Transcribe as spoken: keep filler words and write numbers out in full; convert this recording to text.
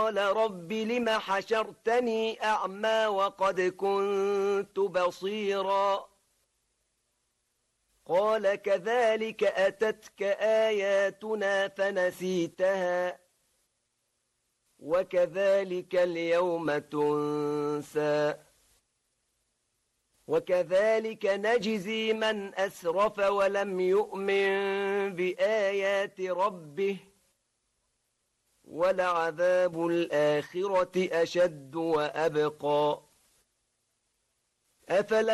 قال رب لم حشرتني أعمى وقد كنت بصيرا قال كذلك أتتك آياتنا فنسيتها وكذلك اليوم تنسى وكذلك نجزي من أسرف ولم يؤمن بآيات ربه ولعذاب الآخرة أشد وأبقى أفلا